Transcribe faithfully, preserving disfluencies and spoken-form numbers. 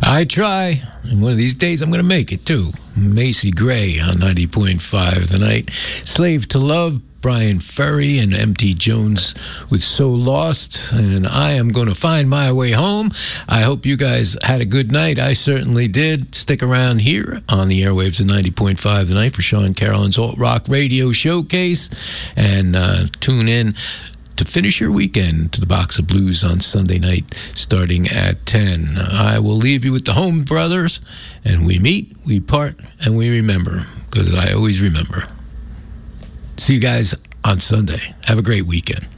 I try, and one of these days I'm going to make it too. Macy Gray on ninety point five The Night. Slave to Love, Brian Ferry and M T Jones with So Lost. And I am going to find my way home. I hope you guys had a good night. I certainly did. Stick around here on the airwaves of ninety point five The Night for Sean Carroll's Alt Rock Radio Showcase. And uh, tune in to finish your weekend to the Box of Blues on Sunday night starting at ten. I will leave you with the Home Brothers, and we meet, we part, and we remember, because I always remember. See you guys on Sunday. Have a great weekend.